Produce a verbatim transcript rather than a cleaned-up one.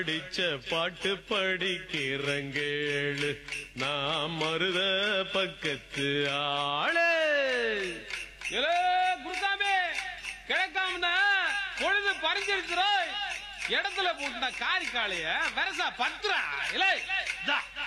படிச்ச பாட்டு படிக்கிறங்கேளு நான் மருத பக்கத்து ஆளு. குருசாமி கிழக்காம பொழுது பறிஞ்சிருக்கிறோம் இடத்துல போட்டுனா காரி காளைய வெரசா பத்துறா இல்லை